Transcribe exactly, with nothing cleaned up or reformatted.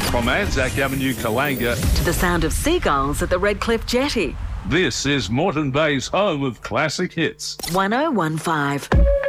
From Anzac Avenue, Kalanga, to the sound of seagulls at the Redcliffe Jetty. this is Moreton Bay's home of classic hits. one oh one five.